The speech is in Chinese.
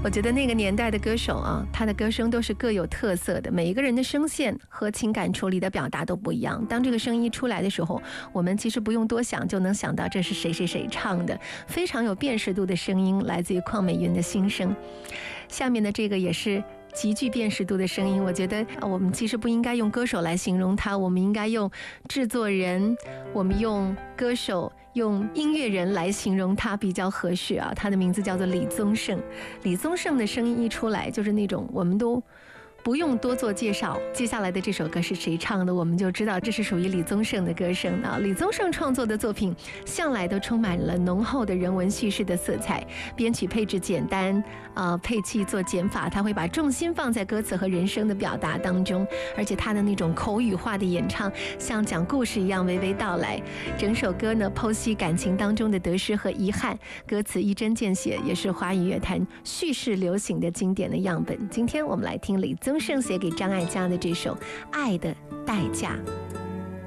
我觉得那个年代的歌手啊，他的歌声都是各有特色的，每一个人的声线和情感处理的表达都不一样。当这个声音出来的时候，我们其实不用多想就能想到这是谁谁谁唱的，非常有辨识度的声音，来自于邝美云的心声。下面的这个也是极具辨识度的声音，我觉得我们其实不应该用歌手来形容他，我们应该用制作人，我们用歌手，用音乐人来形容他比较合适啊。他的名字叫做李宗盛。李宗盛的声音一出来，就是那种我们都不用多做介绍，接下来的这首歌是谁唱的，我们就知道这是属于李宗盛的歌声啊。李宗盛创作的作品向来都充满了浓厚的人文叙事的色彩，编曲配置简单，配器做减法，他会把重心放在歌词和人声的表达当中，而且他的那种口语化的演唱，像讲故事一样娓娓道来。整首歌呢，剖析感情当中的得失和遗憾，歌词一针见血，也是华语乐坛叙事流行的经典的样本。今天我们来听李宗盛写给张艾嘉的这首《爱的代价》。